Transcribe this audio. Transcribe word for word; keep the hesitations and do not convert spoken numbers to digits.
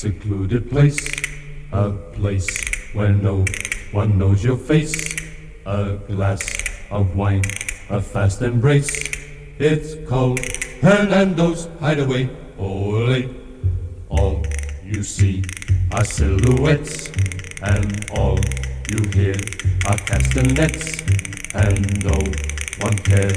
secluded place, a place where no one knows your face, a glass of wine, a fast embrace. It's called Hernando's Hideaway. Ole, all you see are silhouettes, and all you hear are castanets, and no one cares